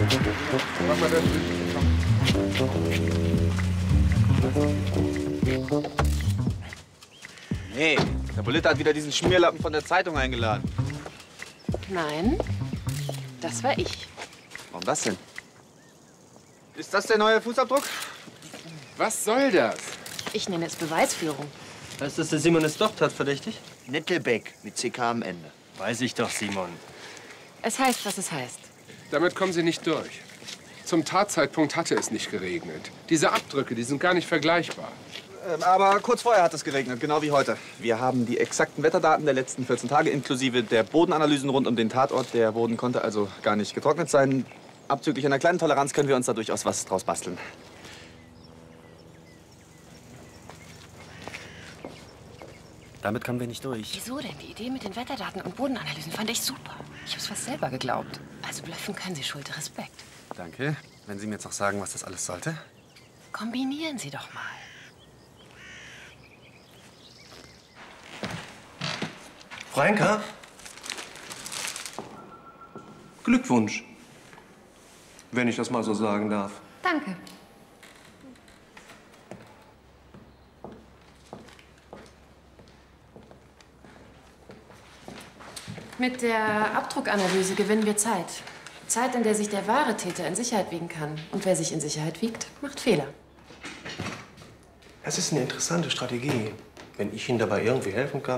Mach mal das Bild. Nee, der Politte hat wieder diesen Schmierlappen von der Zeitung eingeladen. Nein, das war ich. Warum das denn? Ist das der neue Fußabdruck? Was soll das? Ich nenne es Beweisführung. Heißt das, der Simon ist doch tatverdächtig? Nettelbeck mit CK am Ende. Weiß ich doch, Simon. Es heißt, was es heißt. Damit kommen Sie nicht durch. Zum Tatzeitpunkt hatte es nicht geregnet. Diese Abdrücke, die sind gar nicht vergleichbar. Aber kurz vorher hat es geregnet, genau wie heute. Wir haben die exakten Wetterdaten der letzten 14 Tage inklusive der Bodenanalysen rund um den Tatort. Der Boden konnte also gar nicht getrocknet sein. Abzüglich einer kleinen Toleranz können wir uns da durchaus was draus basteln. Damit kommen wir nicht durch. Wieso denn? Die Idee mit den Wetterdaten und Bodenanalysen fand ich super. Ich hab's fast selber geglaubt. Also bluffen können Sie, Schulte. Respekt. Danke. Wenn Sie mir jetzt noch sagen, was das alles sollte. Kombinieren Sie doch mal. Frau Henker? Glückwunsch. Wenn ich das mal so sagen darf. Danke. Mit der Abdruckanalyse gewinnen wir Zeit. Zeit, in der sich der wahre Täter in Sicherheit wiegen kann. Und wer sich in Sicherheit wiegt, macht Fehler. Das ist eine interessante Strategie. Wenn ich Ihnen dabei irgendwie helfen kann.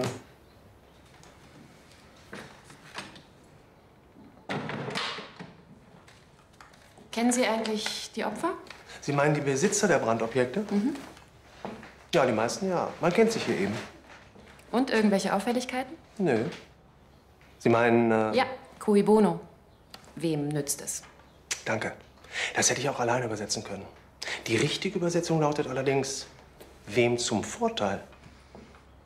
Kennen Sie eigentlich die Opfer? Sie meinen die Besitzer der Brandobjekte? Mhm. Ja, die meisten ja. Man kennt sich hier eben. Und irgendwelche Auffälligkeiten? Nö. Sie meinen, Ja, cui bono. Wem nützt es? Danke. Das hätte ich auch alleine übersetzen können. Die richtige Übersetzung lautet allerdings, wem zum Vorteil?